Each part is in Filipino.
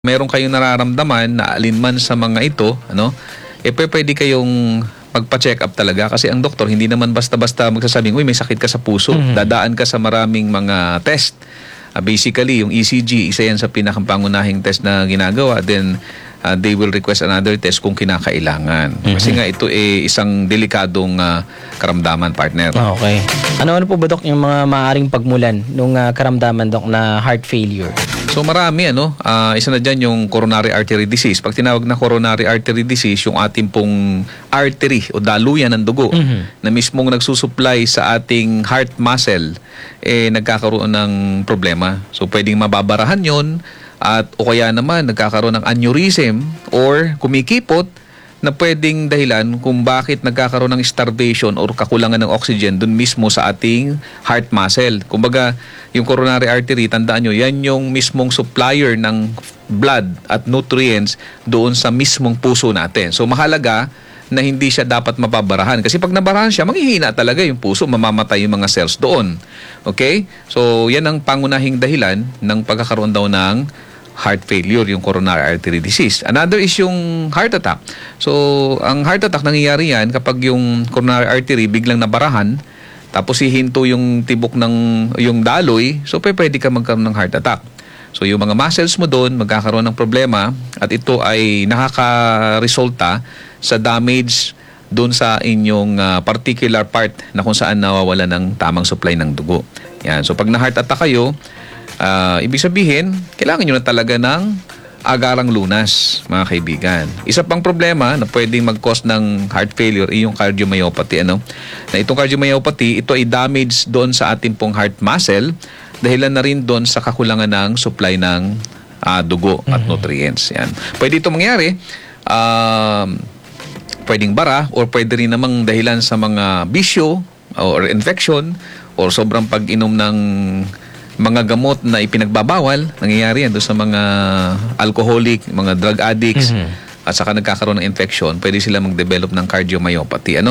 meron kayong nararamdaman na alinman sa mga ito, pwede kayong magpa-check up talaga kasi ang doktor hindi naman basta-basta magsasabing, uy, may sakit ka sa puso. Dadaan ka sa maraming mga test. Basically, yung ECG, isa yan sa pinakapangunahing test na ginagawa. Then, they will request another test kung kinakailangan. Kasi nga ito isang delikadong karamdaman, partner. Okay. Ano po ba, Dok, yung mga maaaring pagmulan nung karamdaman, Dok, na heart failure? So marami, isa na dyan yung coronary artery disease. Pag tinawag na coronary artery disease, yung ating pong artery o daluyan ng dugo na mismong nagsusupply sa ating heart muscle, nagkakaroon ng problema. So pwedeng mababarahan yon at o kaya naman nagkakaroon ng aneurysm or kumikipot na pwedeng dahilan kung bakit nagkakaroon ng starvation or kakulangan ng oxygen dun mismo sa ating heart muscle. Kumbaga, yung coronary artery, tandaan nyo, yan yung mismong supplier ng blood at nutrients doon sa mismong puso natin. So, mahalaga na hindi siya dapat mababarahan. Kasi pag nabarahan siya, manghihina talaga yung puso, mamamatay yung mga cells doon. Okay? So, yan ang pangunahing dahilan ng pagkakaroon daw ng heart failure, yung coronary artery disease. Another is yung heart attack. So, ang heart attack nangyayari yan kapag yung coronary artery biglang nabarahan, tapos hihinto yung tibok ng yung daloy, so pwede ka magkaroon ng heart attack. So, yung mga muscles mo doon magkakaroon ng problema at ito ay nakaka-resulta sa damage doon sa inyong particular part na kung saan nawawala ng tamang supply ng dugo. Yan. So, pag na-heart attack kayo, ibig sabihin, kailangan nyo na talaga ng agarang lunas, mga kaibigan. Isa pang problema na pwedeng mag-cause ng heart failure ay yung cardiomyopathy. Na itong cardiomyopathy, ito ay damage doon sa ating pong heart muscle, dahilan na rin doon sa kakulangan ng supply ng dugo at nutrients. Yan. Pwede ito mangyari, pwedeng bara or pwede rin namang dahilan sa mga bisyo or infection or sobrang pag-inom ng mga gamot na ipinagbabawal, nangyayari yan doon sa mga alcoholic, mga drug addicts, at saka nagkakaroon ng infection, pwede sila mag-develop ng cardiomyopathy.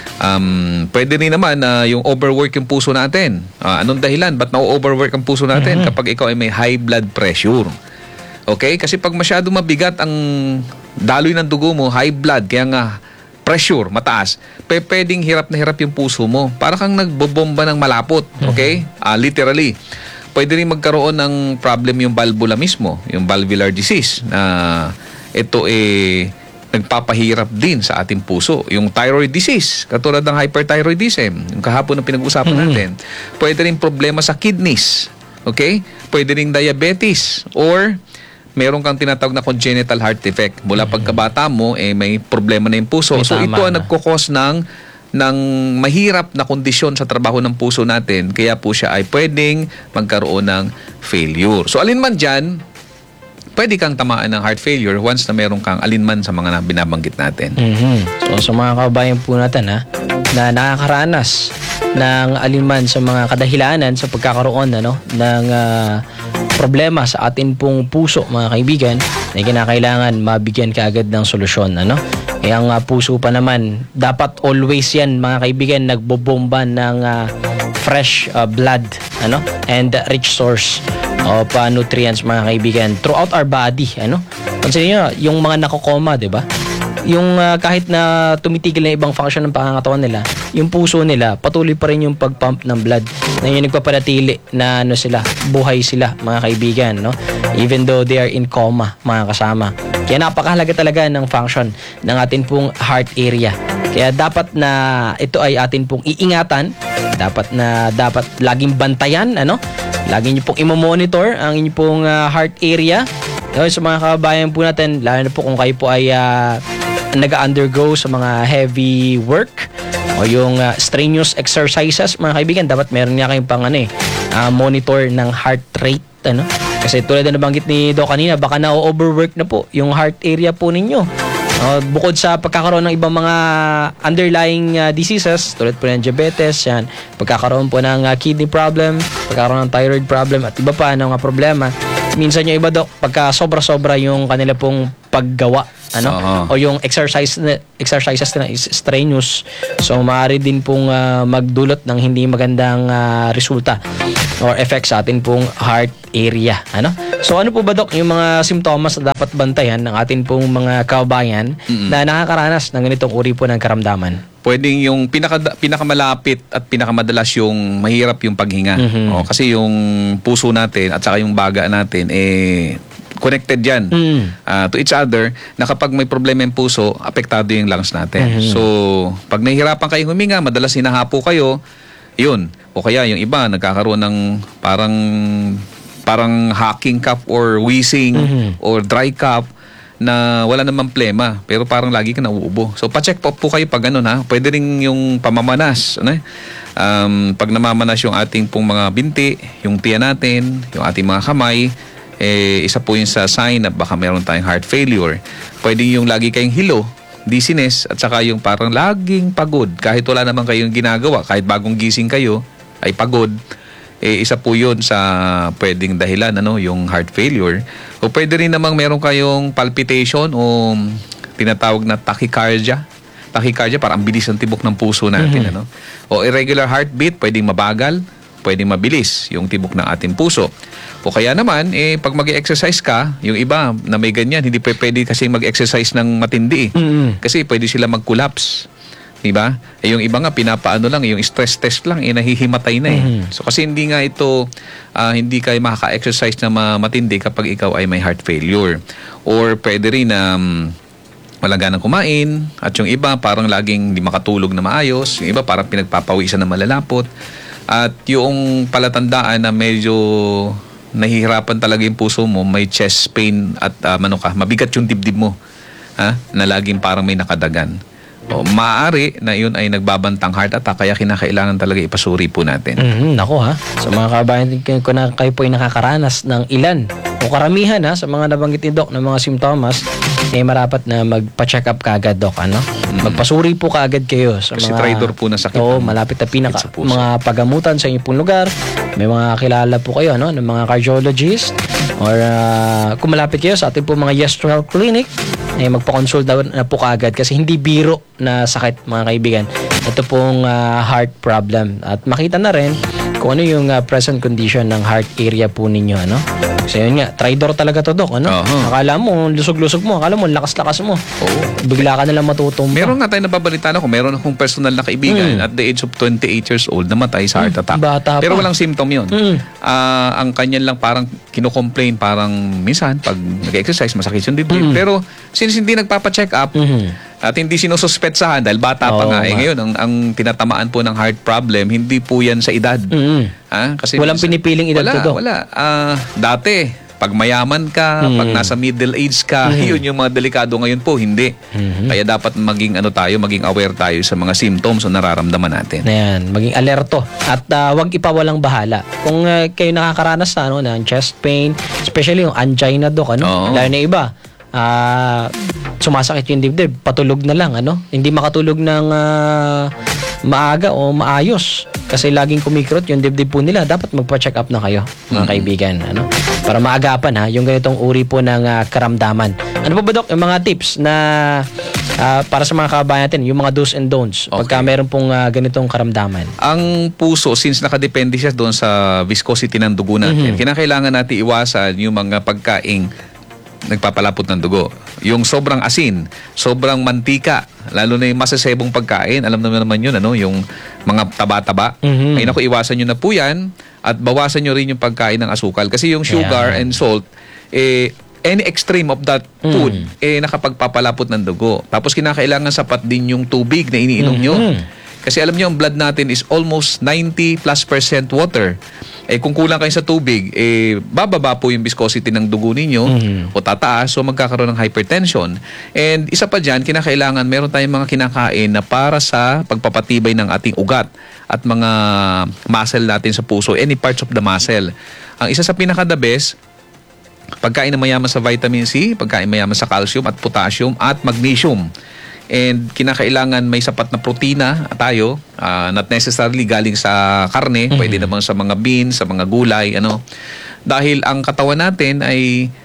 Pwede rin naman yung overwork yung puso natin. Anong dahilan? Ba't na-overwork ang puso natin kapag ikaw ay may high blood pressure? Okay? Kasi pag masyado mabigat ang daloy ng dugo mo, high blood, kaya nga pressure, mataas, pwedeng hirap na hirap yung puso mo. Para kang nagbobomba ng malapot. Okay? Literally. Pwede rin magkaroon ng problem yung valvula mismo, yung valvular disease, na ito nagpapahirap din sa ating puso. Yung thyroid disease, katulad ng hyperthyroidism, yung kahapon na pinag-usapan natin. Pwede rin problema sa kidneys. Okay? Pwede rin diabetes or meron kang tinatawag na congenital heart defect. Mula pagkabata mo, may problema na yung puso. So ito ang nagkukos ng mahirap na kondisyon sa trabaho ng puso natin. Kaya po siya ay pwedeng magkaroon ng failure. So alinman dyan, pwede kang tamaan ng heart failure once na meron kang alinman sa mga binabanggit natin. So sa mga kababayan po natin na nakakaranas ng alinman sa mga kadahilanan sa pagkakaroon ng problema sa atin pong puso, mga kaibigan, na kinakailangan mabigyan kaagad ng solusyon. Kaya ang puso pa naman, dapat always yan, mga kaibigan, nagbobomba ng fresh blood and rich source of nutrients, mga kaibigan, throughout our body. Pansinin nyo, yung mga nakokoma, di ba? Yung kahit na tumitigil na ibang function ng pangangatawan nila, yung puso nila, patuloy pa rin yung pagpump ng blood. Na yung nagpapanatili na buhay sila, mga kaibigan, even though they are in coma, mga kasama. Kaya napakahalaga talaga ng function ng atin pong heart area. Kaya dapat na ito ay atin pong iingatan, dapat laging bantayan, lagi nyo pong i-monitor ang inyong pong heart area. Sa mga kababayan po natin, lalo na po kung kayo po ay nag-undergo sa mga heavy work o yung strenuous exercises, mga kaibigan, dapat meron nga kayong pang monitor ng heart rate. Kasi tulad na nabanggit ni Doc kanina, baka na-overwork na po yung heart area po ninyo. Bukod sa pagkakaroon ng ibang mga underlying diseases, tulad po ng diabetes, yan, pagkakaroon po ng kidney problem, pagkakaroon ng thyroid problem, at iba pa ng mga problema. Minsan yung iba, Doc, pagka sobra-sobra yung kanila pong paggawa ano? O yung exercises na is strenuous. So maaari din pong magdulot ng hindi magandang resulta or effect sa atin pong heart area, ano? So ano po ba, Doc, yung mga simptomas na dapat bantayan ng atin pong mga kababayan na nakakaranas ng ganitong uri po ng karamdaman? Pwedeng yung pinakamalapit at pinakamadalas yung mahirap yung paghinga. Kasi yung puso natin at saka yung baga natin connected yan to each other, na kapag may problema yung puso, apektado yung lungs natin. So, pag nahihirapan kayong huminga, madalas hinahapo kayo, yun. O kaya yung iba, nagkakaroon ng parang hacking cough or wheezing or dry cough na wala namang plema, pero parang lagi ka nauubo. So, pa-check po kayo pag ganun, ha. Pwede rin yung pamamanas. Ano? Pag namamanas yung ating pong mga binti, yung tiyan natin, yung ating mga kamay, isa po yun sa sign na baka meron tayong heart failure. Pwede yung lagi kayong hilo, dizziness, at saka yung parang laging pagod. Kahit wala naman kayong ginagawa, kahit bagong gising kayo, ay pagod. Isa po yun sa pwedeng dahilan, yung heart failure. O pwede rin namang meron kayong palpitation o tinatawag na tachycardia. Tachycardia, parang ang bilis ng tibok ng puso natin. O irregular heartbeat, pwedeng mabagal, pwedeng mabilis yung tibok ng ating puso. O kaya naman, pag mag-exercise ka, yung iba na may ganyan, hindi pwede kasi mag-exercise ng matindi. Kasi pwede sila mag-collapse. Diba? Yung iba nga, pinapaano lang, yung stress test lang, nahihimatay na . So kasi hindi nga ito, hindi kayo makaka-exercise na matindi kapag ikaw ay may heart failure. Or pwede rin na walang ganang kumain, at yung iba parang laging hindi makatulog na maayos, yung iba parang pinagpapawisan na malalapot, at yung palatandaan na medyo nahihirapan talaga yung puso mo, may chest pain at mabigat yung dibdib mo, na laging parang may nakadagan. O maaari na yun ay nagbabantang heart attack, kaya kinakailangan talaga ipasuri po natin. Nako, ha. So mga kabayan, kung kayo po ay nakakaranas ng ilan o karamihan sa mga nabanggit ni Doc ng mga simptomas, marapat na magpa-check up kaagad, Doc, ano? Magpasuri po kaagad kayo sa kasi mga traitor po na sakit. malapit na mga pagamutan sa inyong pong lugar. May mga kilala po kayo, ng mga cardiologist, or kung malapit kayo sa ating po mga Yes Health Clinic, magpa-consult na po kaagad, kasi hindi biro na sakit, mga kaibigan. Ito pong heart problem, at makita na rin kung ano yung present condition ng heart area po ninyo, ano? Kasi yun nga, traidor talaga to, Doc, ano? Akala mo, lusog-lusog mo, akala mo, lakas-lakas mo. Bigla ka nalang matutumba. Meron nga tayo nababalitaan ako, meron akong personal na kaibigan at the age of 28 years old, namatay sa heart attack. Bata pero pa. walang symptom yun. Ang kanyan lang parang kino-complain, parang minsan, pag nag-exercise, masakit yung dibdib. Pero since hindi nagpapa-check up, at hindi sinususpetsahan dahil bata pa nga. Ngayon, ang tinatamaan po ng heart problem, hindi po yan sa edad. Kasi walang pinipiling edad to, Doc. Wala. Dati, pag mayaman ka, pag nasa middle age ka, yun yung mga delikado. Ngayon po, hindi. Kaya dapat maging aware tayo sa mga symptoms o nararamdaman natin. Ayan, maging alerto. At huwag ipawalang bahala. Kung kayo nakakaranas ng chest pain, especially yung angina, Doc, lalo na iba, sumasakit yung dibdib, patulog na lang, hindi makatulog ng maaga o maayos, kasi laging kumikirot yung dibdib po nila. Dapat magpa-check up na kayo, mga kaibigan, para maagapan yung ganitong uri po ng karamdaman. Ano po ba, Doc, yung mga tips na para sa mga kababayan natin, yung mga do's and don'ts pagka meron pong ganitong karamdaman? Ang puso, since nakadepende siya doon sa viscosity ng dugo natin, kinakailangan natin iwasan yung mga pagkaing nagpapalapot ng dugo. Yung sobrang asin, sobrang mantika, lalo na yung masasebong pagkain, alam naman yun, yung mga taba-taba. Ay naku, iwasan nyo na po yan, at bawasan nyo rin yung pagkain ng asukal. Kasi yung sugar and salt, any extreme of that food, nakapagpapalapot ng dugo. Tapos kinakailangan sapat din yung tubig na iniinom nyo. Kasi alam nyo, ang blood natin is almost 90+% water. Kung kulang kayo sa tubig, bababa po yung viscosity ng dugo ninyo o tataas, so magkakaroon ng hypertension. And isa pa dyan, kinakailangan meron tayong mga kinakain na para sa pagpapatibay ng ating ugat at mga muscle natin sa puso, any parts of the muscle. Ang isa sa pinaka-the best, pagkain na mayaman sa vitamin C, pagkain mayaman sa calcium at potassium at magnesium. And kinakailangan may sapat na protina tayo, not necessarily galing sa karne, pwede naman sa mga beans, sa mga gulay, Dahil ang katawan natin ay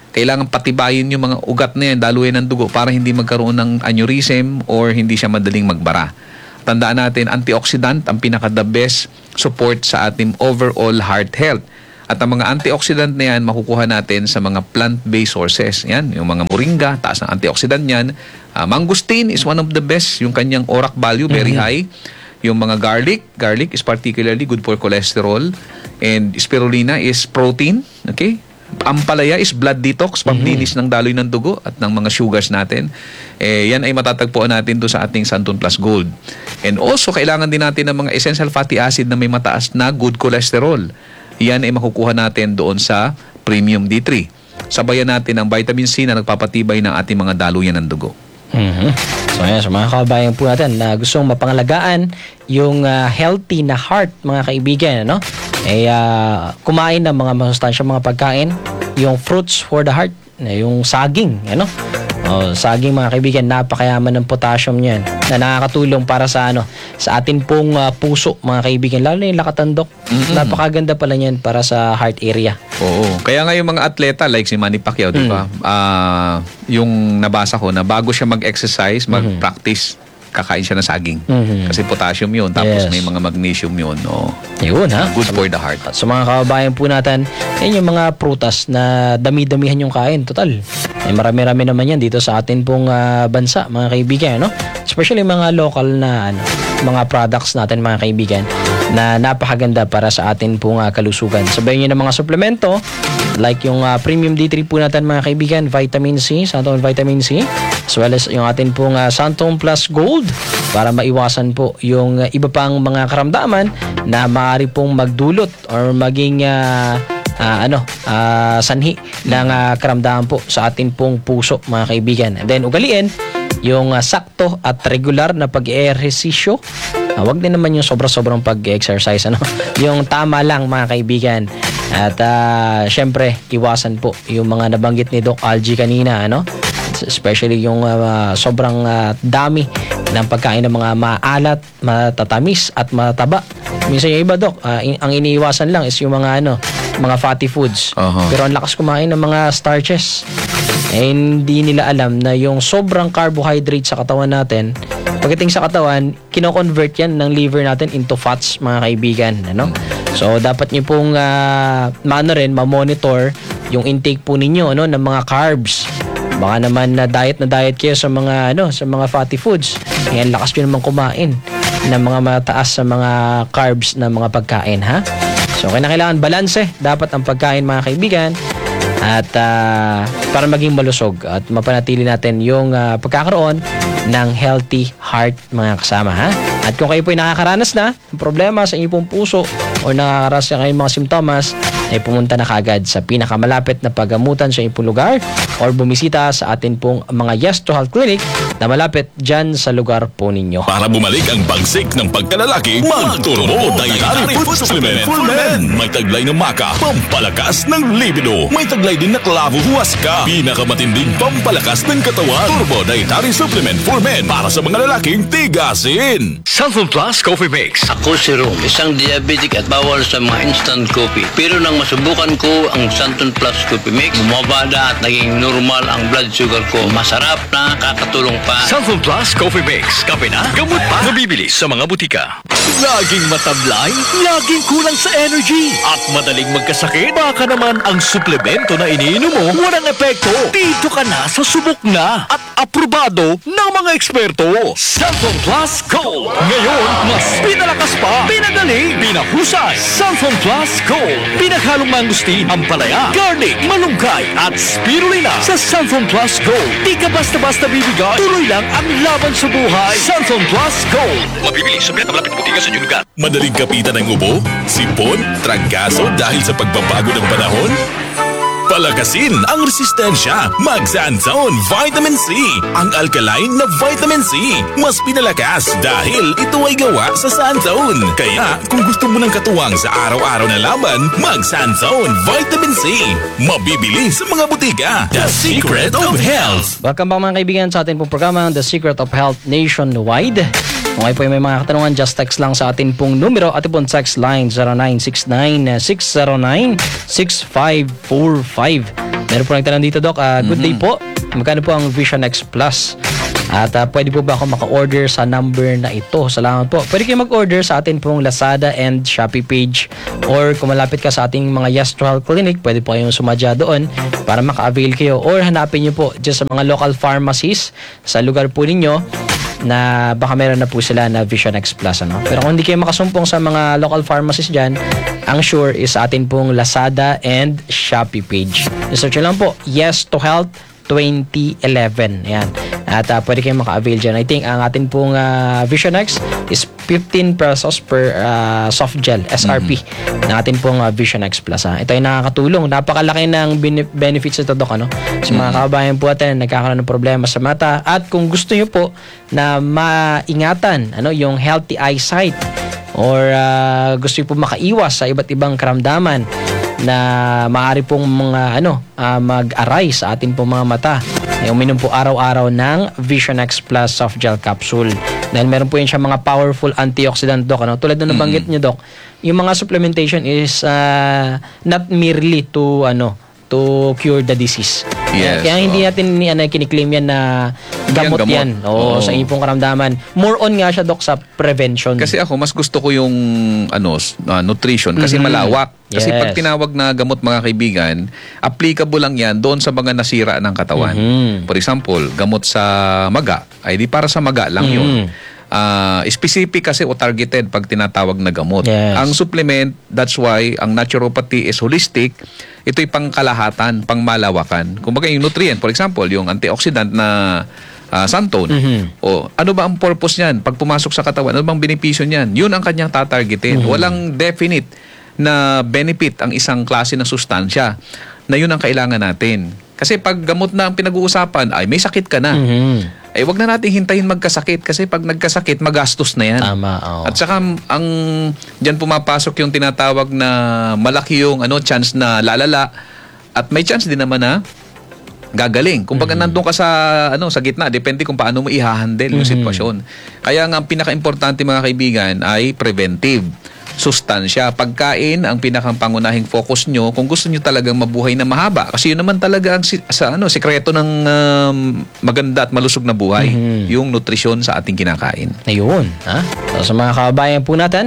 kailangan patibayin yung mga ugat na yan, daluyan ng dugo para hindi magkaroon ng aneurysm or hindi siya madaling magbara. Tandaan natin, antioxidant ang pinaka-the best support sa ating overall heart health. At ang mga antioxidant na yan, makukuha natin sa mga plant-based sources. Yan, yung mga moringa, taas ng antioxidant yan. Mangosteen is one of the best. Yung kanyang ORAC value, very high. Yung mga garlic is particularly good for cholesterol. And spirulina is protein. Okay? Ampalaya is blood detox, pamlinis ng daloy ng dugo at ng mga sugars natin. Yan ay matatagpuan natin doon sa ating Santon Plus Gold. And also, kailangan din natin ng mga essential fatty acid na may mataas na good cholesterol. Yan ay makukuha natin doon sa Premium D3. Sabayan natin ang vitamin C na nagpapatibay ng ating mga daluyan ng dugo. So ayan, sa mga kababayan po natin na gustong mapangalagaan yung healthy na heart, mga kaibigan, ano? Kumain ng mga masustansyang mga pagkain, yung fruits for the heart, yung saging, ano? Saging, mga kaibigan, napakayaman ng potassium niyan na nakakatulong para sa sa atin pong puso, mga kaibigan, lalo na yung lakatandok. Napakaganda pala niyan para sa heart area. Oo. Kaya nga yung mga atleta like si Manny Pacquiao, di ba? Yung nabasa ko na bago siya mag-exercise, mag-practice, kakain siya ng saging. Kasi potassium yun. Tapos may mga magnesium yun. Yun, ha? Good for the heart. At sa mga kababayan po natin, yan yung mga prutas na dami-damihan yung kain. Total. Marami-rami naman yan dito sa atin pong bansa, mga kaibigan, no? Especially mga local na mga products natin, mga kaibigan, na napakaganda para sa atin pong kalusugan. Sabayin nyo ng mga suplemento like yung Premium D3 po natin, mga kaibigan, vitamin C, Santon Vitamin C, as well as yung atin pong Santon Plus Gold para maiwasan po yung iba pang mga karamdaman na maaari pong magdulot or maging sanhi ng karamdaman po sa atin pong puso, mga kaibigan. And then ugaliin yung sakto at regular na pag-ehersisyo. Wag din naman yung sobra-sobrang pag-exercise, yung tama lang, mga kaibigan. At syempre, iwasan po yung mga nabanggit ni Doc Algie kanina, especially yung sobrang dami ng pagkain ng mga maalat, matatamis at mataba. Minsan yung iba, Doc, ang iniiwasan lang is yung mga fatty foods. Pero ang lakas kumain ng mga starches. Hindi nila alam na yung sobrang carbohydrate sa katawan natin, pagdating sa katawan, kino-convert yan ng liver natin into fats, mga kaibigan, So dapat niyo pong ma-monitor yung intake po ninyo, ng mga carbs. Baka naman na diet kayo sa mga sa mga fatty foods. Ayan, lakas niyo naman kumain ng mga mataas sa mga carbs na mga pagkain, ha? So kailangan balanse dapat ang pagkain, mga kaibigan. At para maging malusog at mapanatili natin yung pagkakaroon ng healthy heart, mga kasama, ha? At kung kayo po ay nakakaranas na ng problema sa inyong pong puso o nakakaranas na kayong mga simptomas, ay pumunta na kagad sa pinakamalapit na paggamutan sa inyong pong lugar or bumisita sa atin pong mga Yes to Health Clinic na malapit dyan sa lugar po ninyo. Para bumalik ang bagsik ng pagkalalaki, magturbo Dietary Food Supplement for Men. May taglay ng maka, pampalakas ng libido. May taglay din na klavo huwaska, pinakamatinding pampalakas ng katawan. Turbo Dietary Supplement for Men para sa mga lalaking tigasin. Santon Plus Coffee Mix. Ako si Rom, isang diabetic at bawal sa mga instant coffee. Pero nang masubukan ko ang Santon Plus Coffee Mix, bumaba na at naging normal ang blood sugar ko. Masarap na, kakatulong pa. Santon Plus Coffee Mix. Kape na, gamot pa. Mabibili sa mga butika. Laging matablay, laging kulang sa energy, at madaling magkasakit. Baka naman ang suplemento na iniinom mo walang epekto. Dito ka na sa subok na at aprobado ng mga eksperto. Santon Plus Gold. Ngayon, mas pinalakas pa, pinagaling, pinahusay. Santon Plus Gold. Pinaghalong mangustin, ampalaya, garlic, malunggay at spirulina sa Santon Plus Gold. Di ka basta-basta bibigay, tuloy lang ang laban sa buhay. Santon Plus Gold. Mabibili sa pinakamalapit na butika sa inyong lugar. Madaling kapitan ng ubo, sipon, trangkaso dahil sa pagbabago ng panahon? Palakasin ang resistensya. Mag-Santon Vitamin C. Ang alkaline na vitamin C. Mas pinalakas dahil ito ay gawa sa Santon. Kaya kung gusto mo ng katuwang sa araw-araw na laban, mag-Santon Vitamin C. Mabibili sa mga butika. The Secret of Health. Welcome back, mga kaibigan, sa ating pong programa, The Secret of Health Nationwide. Kung kayo po may mga katanungan, just text lang sa atin pong numero. Ating pong text line 0969-609-6545. Meron po nagtanong dito, Doc. Good day po. Magkano po ang Vision X Plus? At pwede po ba ako maka-order sa number na ito? Salamat po. Pwede kayo mag-order sa atin pong Lazada and Shopee page, or kung malapit ka sa ating mga Yes to Health Clinic, pwede po kayong sumadya doon para maka-avail kayo, or hanapin nyo po dyan sa mga local pharmacies sa lugar po ninyo na baka meron na po sila na Vision X Plus. Ano? Pero kung hindi kayo makasumpong sa mga local pharmacies dyan, ang sure is sa atin pong Lazada and Shopee page. Search nyo lang po, Yes to Health 2011. Ayan. At pwede kayong maka-avail dyan. I think ang atin pong Vision X is 15 pesos per soft gel, SRP, ng atin pong Vision X Plus. Ito ay nakakatulong. Napakalaki ng benefits ito, Doc. Ano? Sa mga kababayan po natin, nagkakaroon ng problema sa mata. At kung gusto nyo po na maingatan yung healthy eyesight, or gusto nyo po makaiwas sa iba't ibang karamdaman na maaari pong mga mag-arise sa atin pong mga mata, ay uminom po araw-araw ng Vision X Plus soft gel capsule. Dahil meron po yun siya mga powerful antioxidant, Doc. Tulad na nabanggit nyo, Doc, yung mga supplementation is not merely to cure the disease. Yes, Kaya hindi natin kiniklaim yan na gamot Gamot. yan sa inyong pong karamdaman. More on nga siya, Doc, sa prevention. Kasi ako, mas gusto ko yung nutrition kasi malawak. Kasi Yes. pag tinawag na gamot, mga kaibigan, applicable lang yan doon sa mga nasira ng katawan. For example, gamot sa maga, ay di para sa maga lang yun. Specific kasi o targeted pag tinatawag na gamot. Yes. Ang supplement, that's why ang naturopathy is holistic. Ito'y pangkalahatan, pangmalawakan. Kumbaga yung nutrient, for example, yung antioxidant na Santone. O ano ba ang purpose niyan? Pag pumasok sa katawan, ano bang benepisyo niyan? Yun ang kanyang tatargetin. Walang definite na benefit ang isang klase ng sustansya na yun ang kailangan natin. Kasi pag gamot na ang pinag-uusapan, ay may sakit ka na. Ay wag na natin hintayin magkasakit kasi pag nagkasakit, magastos na yan. Tama, oo. At saka ang diyan pumapasok yung tinatawag na malaki yung chance na lalala at may chance din naman na gagaling. Kumbaga nandun ka sa gitna, depende kung paano mo i-handle yung sitwasyon. Kaya nga ang pinaka-importante, mga kaibigan, ay preventive. Sustansya, pagkain ang pinakapangunahing focus nyo kung gusto nyo talagang mabuhay na mahaba. Kasi yun naman talaga ang sikreto ng maganda at malusog na buhay. Yung nutrisyon sa ating kinakain. Ayun. So, sa mga kababayan po natin,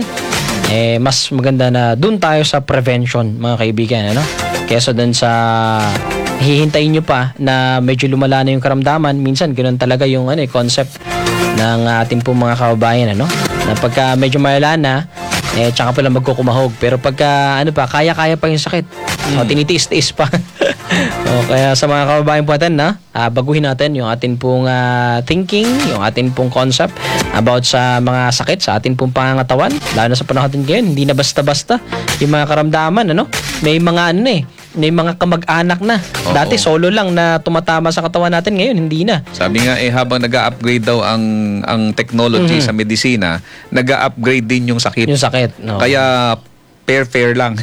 mas maganda na dun tayo sa prevention, mga kaibigan. Kesa dun sa hihintayin nyo pa na medyo lumala na yung karamdaman. Minsan, ganoon talaga yung concept ng ating po mga kababayan. Na pagka medyo malala na, tsaka pala magkukumahog. Pero pagka kaya-kaya pa yung sakit. Tinitiis-tiis pa. Kaya sa mga kababayan po natin, baguhin natin yung atin pong thinking, yung atin pong concept about sa mga sakit, sa atin pong pangangatawan. Lalo na sa panahon natin ngayon, hindi na basta-basta yung mga karamdaman. May mga may mga kamag-anak na. Dati solo lang na tumatama sa katawan natin, ngayon hindi na. Sabi nga habang nag-a-upgrade daw ang technology sa medisina, nag-a-upgrade din yung sakit. Yung sakit. No. Kaya fair lang.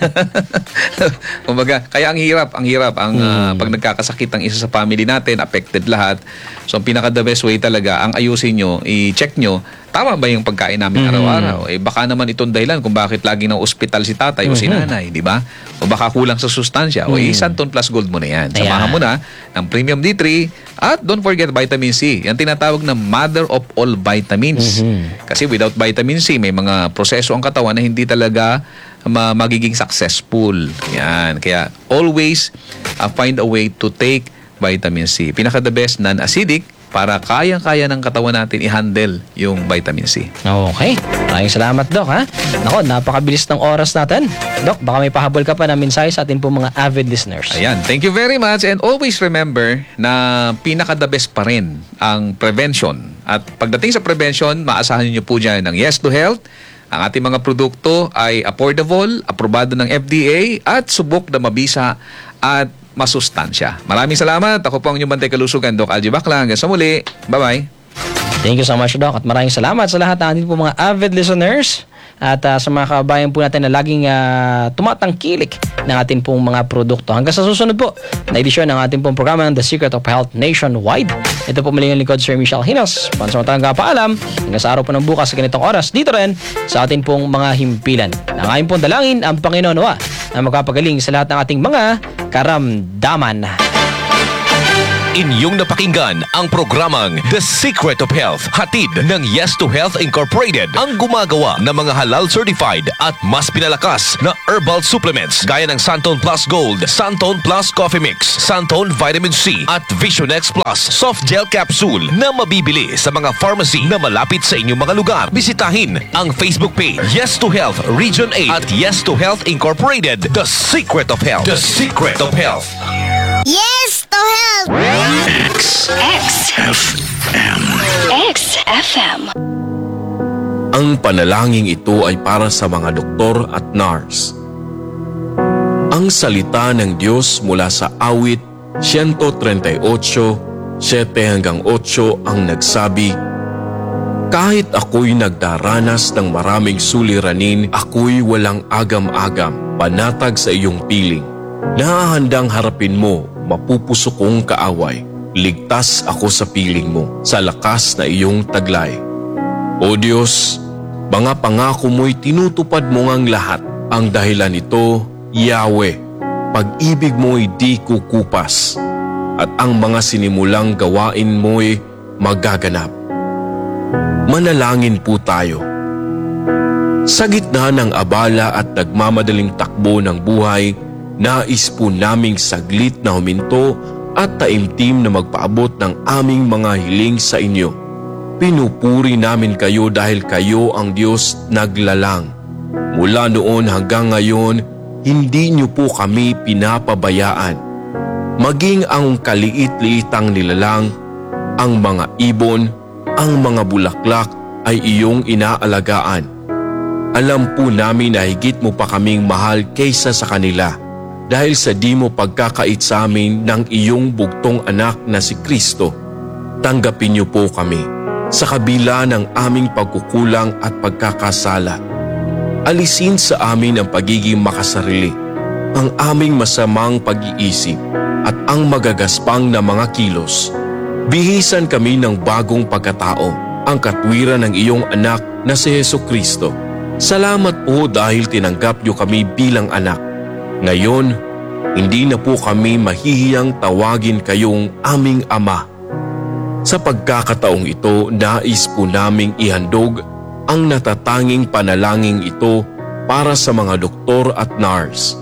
Kumbaga, kaya ang hirap pag nagkakasakit ang isa sa family natin, affected lahat. So ang pinaka the best way talaga, ang ayusin nyo, i-check nyo, tama ba yung pagkain namin araw-araw? Baka naman itong dahilan kung bakit lagi ng ospital si tatay o si nanay, di ba? O baka kulang sa sustansya. O Santon Plus Gold mo na yan. Samahan mo na ng Premium D3 at don't forget vitamin C. Yan tinatawag na mother of all vitamins. Kasi without vitamin C, may mga proseso ang katawan na hindi talaga magiging successful. Yan. Kaya always find a way to take vitamin C. Pinaka the best, non-acidic, para kayang-kaya ng katawan natin i-handle yung vitamin C. Okay. Maraming salamat, Doc. Nako, napakabilis ng oras natin. Doc, baka may pahabol ka pa na mensahe sa atin po mga avid listeners. Ayan. Thank you very much. And always remember na pinaka-the best pa rin ang prevention. At pagdating sa prevention, maasahan niyo po dyan ng Yes to Health. Ang ating mga produkto ay affordable, aprobado ng FDA, at subok na mabisa at masustansya. Maraming salamat. Ako po ang inyong bantay kalusugan, Doc Algie Bacla. Hanggang sa muli. Bye-bye. Thank you so much, Doc. At maraming salamat sa lahat ng ating po mga avid listeners at sa mga kababayan po natin na laging tumatangkilik ng ating pong mga produkto. Hanggang sa susunod po na edisyon ng ating pong programa ng The Secret of Health Nationwide. Ito po muli yung lingkod, Sir Michelle Hinos. Pansamantalang kapaalam. Hanggang sa araw po ng bukas sa ganitong oras, dito rin sa ating pong mga himpilan. Nangayon pong dalangin ang Panginoon Nawa na magpapagaling sa lahat ng ating mga karamdaman. Inyong napakinggan ang programang The Secret of Health, hatid ng Yes to Health Incorporated, ang gumagawa ng mga halal certified at mas pinalakas na herbal supplements gaya ng Santon Plus Gold, Santon Plus Coffee Mix, Santon Vitamin C at Vision X Plus Soft Gel Capsule na mabibili sa mga pharmacy na malapit sa inyong mga lugar. Bisitahin ang Facebook page Yes to Health Region 8 at Yes to Health Incorporated, The Secret of Health. The Secret of Health. Yes to help! XFM. Ang panalangin ito ay para sa mga doktor at nurse. Ang salita ng Diyos mula sa awit 138, 7-8 ang nagsabi, "Kahit ako'y nagdaranas ng maraming suliranin, ako'y walang agam-agam, panatag sa iyong piling. Nahahandang harapin mo, mapupusok kong kaaway. Ligtas ako sa piling mo, sa lakas na iyong taglay. O Diyos, mga pangako mo'y tinutupad mo ngang lahat. Ang dahilan nito, Yahweh, pag-ibig mo'y di kukupas, at ang mga sinimulang gawain mo'y magaganap." Manalangin po tayo. Sa gitna ng abala at nagmamadaling takbo ng buhay, nais po naming saglit na huminto at taimtim na magpaabot ng aming mga hiling sa inyo. Pinupuri namin kayo dahil kayo ang Diyos naglalang. Mula noon hanggang ngayon, hindi niyo po kami pinapabayaan. Maging ang kaliit-liitang nilalang, ang mga ibon, ang mga bulaklak ay iyong inaalagaan. Alam po namin na higit mo pa kaming mahal kaysa sa kanila, dahil sa di mo pagkakait sa amin ng iyong bugtong anak na si Kristo. Tanggapin niyo po kami sa kabila ng aming pagkukulang at pagkakasala. Alisin sa amin ang pagiging makasarili, ang aming masamang pag-iisip at ang magagaspang na mga kilos. Bihisan kami ng bagong pagkatao, ang katwiran ng iyong anak na si Jesucristo. Salamat po dahil tinanggap niyo kami bilang anak. Ngayon, hindi na po kami mahihiyang tawagin kayong aming Ama. Sa pagkakataong ito, nais po naming ihandog ang natatanging panalangin ito para sa mga doktor at nurse.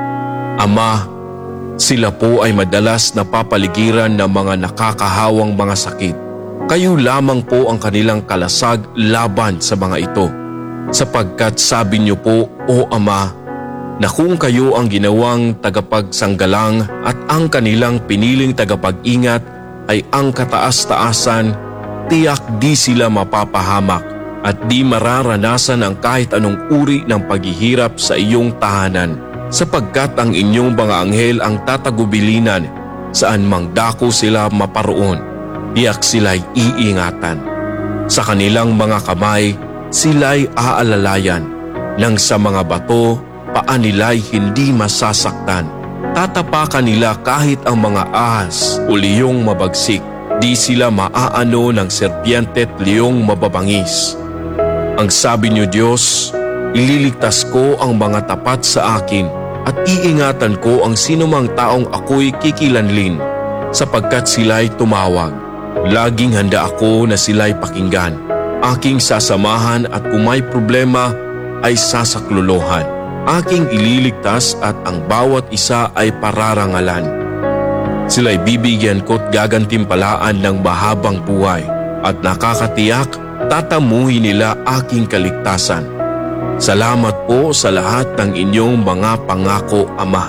Ama, sila po ay madalas napapaligiran ng mga nakakahawang mga sakit. Kayo lamang po ang kanilang kalasag laban sa mga ito. Sapagkat sabi niyo po, O Ama, na kung kayo ang ginawang tagapagsanggalang at ang kanilang piniling tagapag-ingat ay ang kataas-taasan, tiyak di sila mapapahamak at di mararanasan ang kahit anong uri ng paghihirap sa iyong tahanan, sapagkat ang inyong mga anghel ang tatagubilinan saan mang dako sila maparoon, tiyak sila'y iingatan. Sa kanilang mga kamay, sila'y aalalayan, nang sa mga bato, paa nila'y hindi masasaktan. Tatapakan nila kahit ang mga ahas o liyong mabagsik. Di sila maaano ng serpiente at liyong mababangis. Ang sabi niyo Diyos, ililigtas ko ang mga tapat sa akin at iingatan ko ang sinumang taong ako'y kikilanlin, sapagkat sila'y tumawag. Laging handa ako na sila'y pakinggan. Aking sasamahan at kung may problema ay sasaklolohan. Aking ililigtas at ang bawat isa ay pararangalan. Sila'y bibigyan ko't gagantimpalaan ng mahabang buhay at nakakatiyak tatamuhin nila aking kaligtasan. Salamat po sa lahat ng inyong mga pangako, Ama.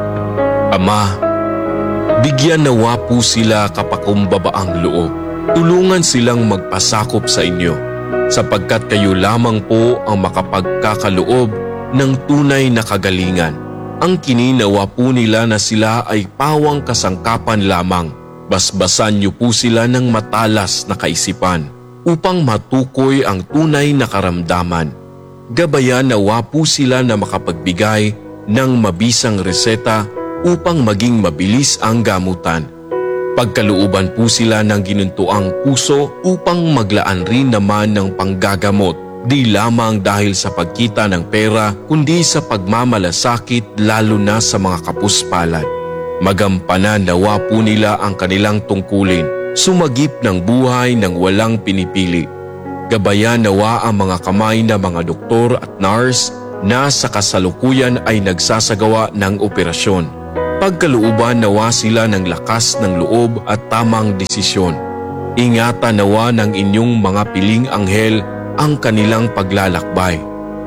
Ama, bigyan nawa po sila kapakumbabaang loob. Tulungan silang magpasakop sa inyo, sapagkat kayo lamang po ang makapagkakaloob ng tunay na kagalingan. Ang kininawa po nila na sila ay pawang kasangkapan lamang. Basbasan niyo po sila ng matalas na kaisipan upang matukoy ang tunay na karamdaman. Gabayan nawa po sila na makapagbigay ng mabisang reseta upang maging mabilis ang gamutan. Pagkalooban po sila ng ginuntuang puso upang maglaan rin naman ng panggagamot. Di lamang dahil sa pagkita ng pera, kundi sa pagmamalasakit lalo na sa mga kapuspalad. Magampanan nawa po nila ang kanilang tungkulin, sumagip ng buhay ng walang pinipili. Gabayan nawa ang mga kamay ng mga doktor at nurse na sa kasalukuyan ay nagsasagawa ng operasyon. Pagkalooban nawa sila ng lakas ng loob at tamang desisyon. Ingatan nawa ng inyong mga piling anghel ang kanilang paglalakbay.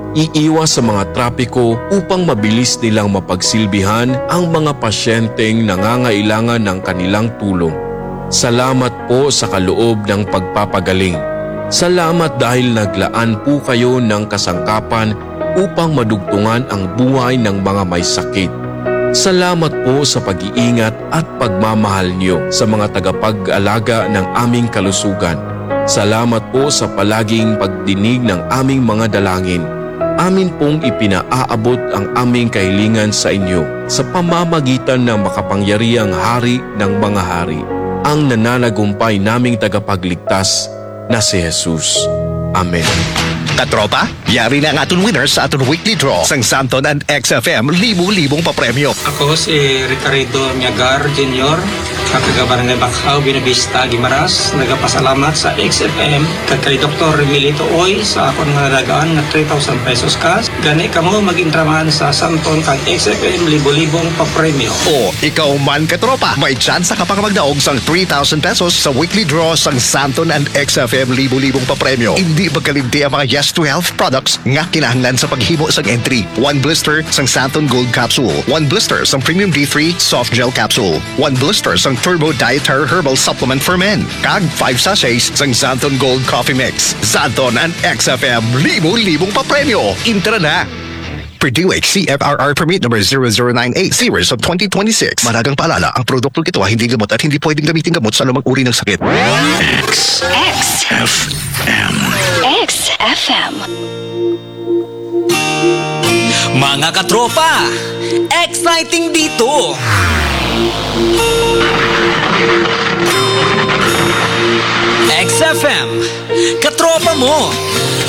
Iiwas sa mga trapiko upang mabilis nilang mapagsilbihan ang mga pasyenteng nangangailangan ng kanilang tulong. Salamat po sa kaloob ng pagpapagaling. Salamat dahil naglaan po kayo ng kasangkapan upang madugtungan ang buhay ng mga may sakit. Salamat po sa pag-iingat at pagmamahal niyo sa mga tagapag-alaga ng aming kalusugan. Salamat po sa palaging pagdinig ng aming mga dalangin. Amin pong ipinaaabot ang aming kahilingan sa inyo sa pamamagitan ng makapangyarihang Hari ng mga hari, ang nananagumpay naming tagapagligtas na si Jesus. Amen. Katropa, yari na ang aton winners sa aton weekly draw sang Santon and XFM libu-libong papremyo. Ako si Ricardo Miagar Jr., kagabarangay Bakhaw, Binavista, Guimaras. Nagapasalamat sa XFM kay Dr. Emilito Oy sa akong nalagaan na 3,000 pesos cash. Gani ka mo mag-intraman sa Santon kag XFM libu-libong papremyo. O, ikaw man katropa, may chance ka pang magdaog sang 3,000 pesos sa weekly draw sang Santon and XFM libu-libong papremyo. Hindi magkalimti ang mga Yes to Health products nga kinahanglan sa paghimo sang entry. 1 blister sang Santon Gold Capsule, 1 blister sang Premium D3 Soft Gel Capsule, 1 blister sang Turbo Dietary Herbal Supplement for Men, kag 5 sachets sang Santon Gold Coffee Mix. Santon and XFM libu-libong papremyo. Intra na! Purdue CFRR Permit number 0098 series of 2026. Managang paalala, ang produktong ito ay hindi gamot at hindi pwedeng gamitin gamot sa anumang uri ng sakit. XFM. Mga katropa, exciting dito! XFM, katropa mo!